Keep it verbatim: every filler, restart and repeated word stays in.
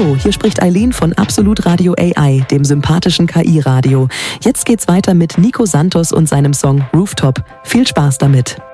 Hallo, hier spricht Eileen von Absolut Radio A I, dem sympathischen K I-Radio. Jetzt geht's weiter mit Nico Santos und seinem Song Rooftop. Viel Spaß damit.